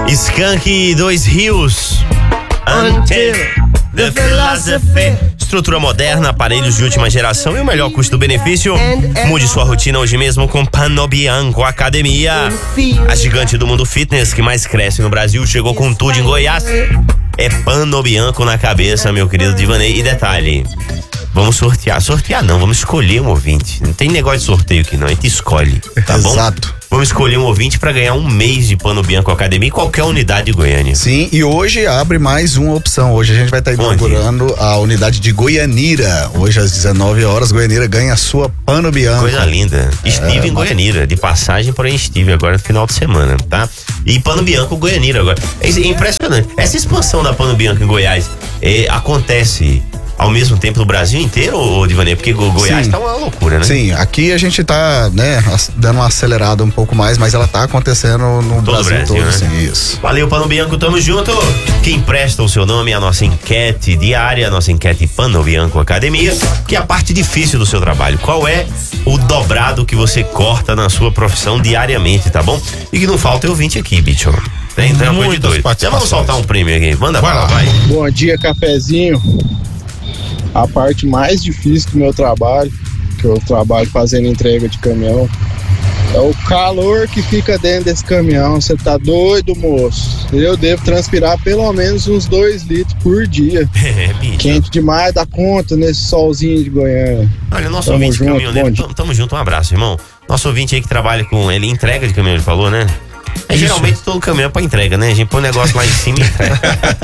Skank e Dois Rios. Until the philosophy. Estrutura moderna, aparelhos de última geração e o melhor custo-benefício. Mude sua rotina hoje mesmo com Panobianco Academia. A gigante do mundo fitness que mais cresce no Brasil chegou com tudo em Goiás. É Panobianco na cabeça, meu querido Divanei. E detalhe, vamos sortear. Sortear não, vamos escolher um ouvinte. Não tem negócio de sorteio aqui não, a gente escolhe, tá bom? Exato. Vamos escolher um ouvinte para ganhar um mês de Panobianco Academia em qualquer unidade de Goiânia. Sim, e hoje abre mais uma opção. Hoje a gente vai estar inaugurando a unidade de Goianira. Hoje às 19 horas, Goianira ganha a sua Panobianco. Coisa linda. Estive em Goianira, de passagem, porém estive agora no final de semana, tá? E Panobianco Goianira agora. É impressionante. Essa expansão da Panobianco em Goiás acontece ao mesmo tempo no Brasil inteiro, ô Divanei? Porque Goiás tá uma loucura, né? Sim, aqui a gente tá, né, dando uma acelerada um pouco mais, mas ela tá acontecendo no Brasil todo, né? Sim, isso. Valeu, Panobianco, tamo junto. Quem presta o seu nome à nossa enquete diária, a nossa enquete Panobianco Academia, que é a parte difícil do seu trabalho. Qual é o dobrado que você corta na sua profissão diariamente, tá bom? E que não falta ouvinte aqui, bicho. Tem apoio de dois. Já vamos soltar um prêmio aqui. Manda bala, vai. Bom dia, cafezinho. A parte mais difícil do meu trabalho, que eu trabalho fazendo entrega de caminhão, é o calor que fica dentro desse caminhão. Você tá doido, moço? Eu devo transpirar pelo menos uns 2 litros por dia. Quente demais da conta nesse solzinho de Goiânia. Olha, nosso ouvinte caminhoneiro, tamo junto, um abraço, irmão. Nosso ouvinte aí que trabalha com ele, entrega de caminhão, ele falou, né? Geralmente todo caminhão é pra entrega, né? A gente põe o negócio lá em cima e entrega.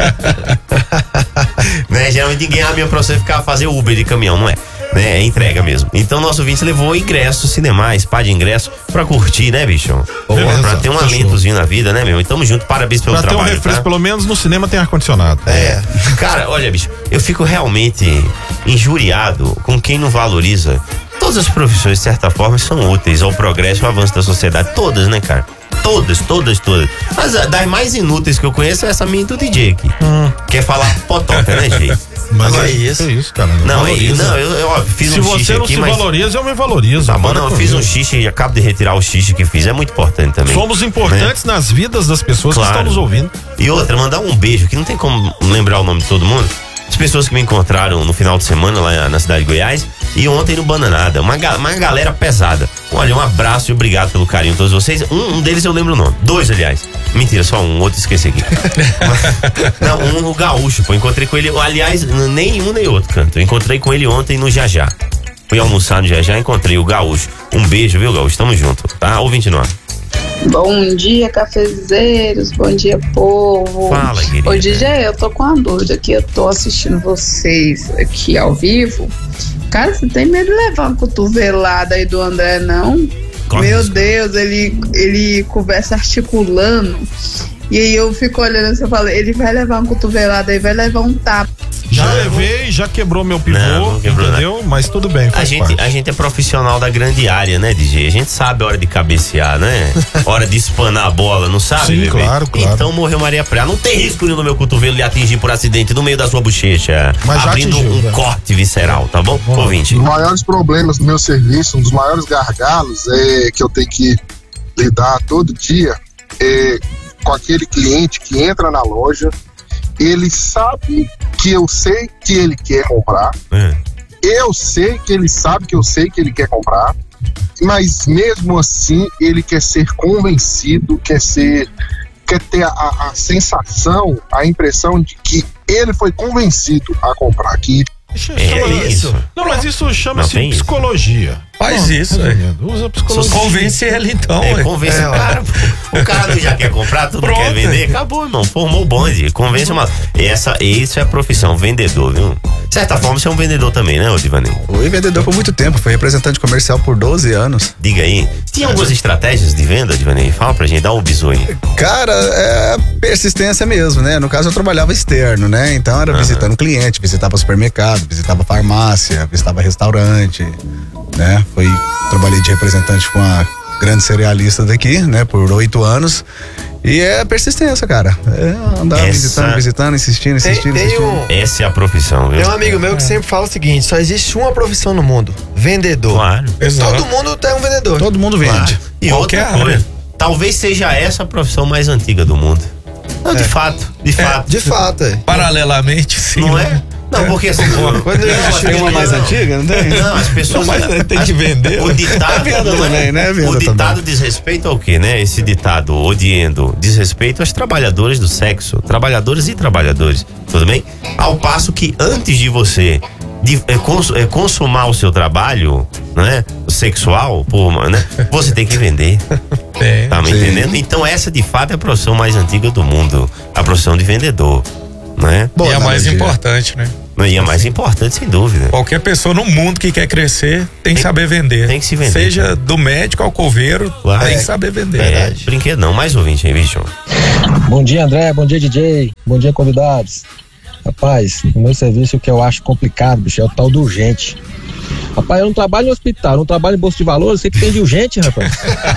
Né? Geralmente ninguém abre pra você fazer Uber de caminhão, não é? Né? É entrega mesmo. Então nosso ouvinte levou ingresso, cinema, spa de ingresso pra curtir, né, bicho? Beleza, pra ter um alentozinho na vida, né, meu? E tamo junto, parabéns pelo trabalho. Pra ter um refresco, tá? pelo menos no cinema tem ar-condicionado. Cara, olha, bicho, eu fico realmente injuriado com quem não valoriza. Todas as profissões, de certa forma, são úteis ao progresso e ao avanço da sociedade. Todas, né, cara? Todas. Mas das mais inúteis que eu conheço é essa minha do DJ aqui. Quer falar potoca, né, Gê? Mas é isso, cara. Não, eu fiz um xixi aqui, mas... Se você não se valoriza, eu me valorizo. Tá bom, não, eu fiz um xixi e acabo de retirar o xixi que fiz. É muito importante também. Somos importantes, né, nas vidas das pessoas que estão nos ouvindo. E outra, mandar um beijo, que não tem como lembrar o nome de todo mundo. As pessoas que me encontraram no final de semana lá na cidade de Goiás e ontem no Bananada, uma galera pesada. Olha, um abraço e obrigado pelo carinho de todos vocês. Um deles eu lembro o nome, 2 aliás. Mentira, só um, outro esqueci aqui. Não, o Gaúcho, pô, encontrei com ele, aliás, nem um nem outro canto. Eu encontrei com ele ontem no Jajá. Fui almoçar no Jajá, encontrei o Gaúcho. Um beijo, viu, Gaúcho? Tamo junto, tá? Ou 29. Bom dia, cafezeiros, bom dia, povo. Fala, querida. Ô, DJ, eu tô com uma dúvida aqui, eu tô assistindo vocês aqui ao vivo. Cara, você tem medo de levar uma cotovelada aí do André, não? Meu Deus, ele conversa articulando. E aí eu fico olhando assim, eu falo, ele vai levar uma cotovelada aí, vai levar um tapa. Já levei, já quebrou meu pivô, não quebrou, entendeu? Nada. Mas tudo bem, a gente é profissional da grande área, né, DJ? A gente sabe a hora de cabecear, né? Hora de espanar a bola, não sabe? Sim, bebê? claro. Então morreu Maria Praia. Não tem risco no meu cotovelo de atingir por acidente no meio da sua bochecha. Mas abrindo um corte visceral, tá bom? Ouvinte. Um dos maiores problemas do meu serviço, um dos maiores gargalos que eu tenho que lidar todo dia com aquele cliente que entra na loja. Ele sabe que eu sei que ele quer comprar. Eu sei que ele sabe que eu sei que ele quer comprar. Mas mesmo assim, ele quer ser convencido, quer ter a sensação, a impressão de que ele foi convencido a comprar aqui. Isso. Não, mas isso chama-se psicologia. Faz isso, usa psicologia. Convence ele então. Convence o cara. O cara não já quer comprar, tudo quer vender. Acabou, irmão. Formou o bonde. Convence uma. Isso é a profissão, vendedor, viu? De certa forma, você é um vendedor também, né, Divanei? Fui vendedor por muito tempo, fui representante comercial por 12 anos. Diga aí, tinha algumas estratégias de venda, Divanei? Fala pra gente, dá um bisu aí. Cara, é persistência mesmo, né? No caso, eu trabalhava externo, né? Então era visitando cliente, visitava supermercado, visitava farmácia, visitava restaurante, né? Trabalhei de representante com a grande cerealista daqui, né? Por 8 anos. E é persistência, cara. É andar visitando, insistindo. Essa é a profissão, viu? Tem um amigo meu que sempre fala o seguinte: só existe uma profissão no mundo: vendedor. Claro. Todo mundo é um vendedor. Todo mundo vende. Claro. E outra coisa, talvez seja essa a profissão mais antiga do mundo. Não, de fato. De fato. Paralelamente, sim. Não é? Não, porque assim. Quando tem uma mais antiga, não tem? Não, as pessoas. Tem que vender. O ditado. É venda também, né? Venda o ditado também. diz respeito ao quê, né? Esse ditado, odiando, diz respeito aos trabalhadores do sexo. Trabalhadoras e trabalhadores. Tudo bem? Ao passo que antes de você consumar o seu trabalho, né? Sexual, né? Você tem que vender. Tá me entendendo? Então essa de fato é a profissão mais antiga do mundo. A profissão de vendedor. Né? E a mais importante, né? E a mais importante, sem dúvida. Qualquer pessoa no mundo que quer crescer tem que saber vender. Tem que se vender. Seja do médico ao coveiro, tem que saber vender. Brinquedo não, mais ouvinte aí, bicho. Bom dia, André, bom dia, DJ, bom dia, convidados. Rapaz, no meu serviço o que eu acho complicado, bicho, é o tal do urgente. Rapaz, eu não trabalho em hospital, não trabalho em bolsa de valores, você que tem de urgente, rapaz.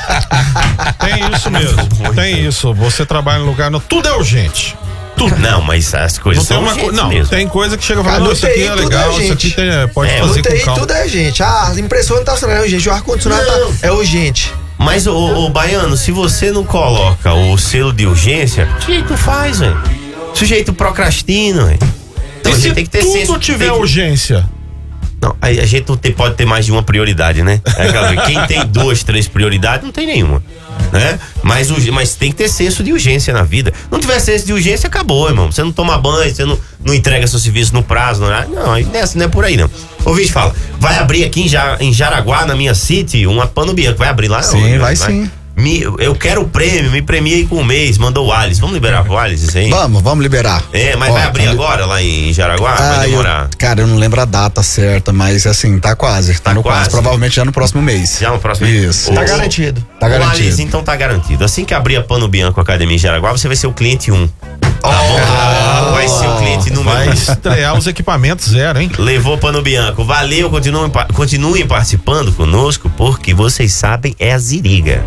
Tem isso mesmo, tem isso. Você trabalha em lugar, tudo é urgente. Tudo. Não, mas as coisas são urgentes mesmo. Tem coisa que chega a falar, isso aqui é legal, isso aqui pode fazer com calma. Tudo é urgente. A impressora não tá funcionando, é urgente. O ar-condicionado é urgente. Mas, ô Baiano, se você não coloca o selo de urgência, o sujeito faz, velho. O sujeito procrastina, velho. Então, e se tem que ter tudo tiver urgência? Não, a gente não pode ter mais de uma prioridade, né? Quem tem 2, 3 prioridades, não tem nenhuma. Né? Mas tem que ter senso de urgência na vida. Não tiver senso de urgência, acabou, irmão. Você não toma banho, você não entrega seu serviço no prazo, não é por aí, não. O vídeo fala, vai abrir aqui em Jaraguá, na minha city, uma Pano Bianco. Vai abrir lá? Sim, vai sim. Eu quero o prêmio, me premiei com um mês, mandou o Alice. Vamos liberar pro Alice isso aí? Vamos liberar. Mas vai abrir agora lá em Jaraguá? Vai demorar? Cara, eu não lembro a data certa, mas assim, tá quase, tá no quase. Provavelmente já no próximo mês. Já no próximo mês? Isso. Tá garantido. Tá garantido. Alice, então tá garantido. Assim que abrir a Pano Bianco Academia em Jaraguá, você vai ser o cliente 1. Tá bom? Vai ser o cliente número 1. Vai estrear os equipamentos 0, hein? Levou Pano Bianco. Valeu, continuem participando conosco, porque vocês sabem, é a Ziriga.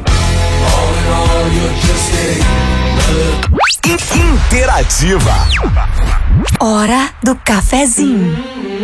Interativa. Hora do cafezinho.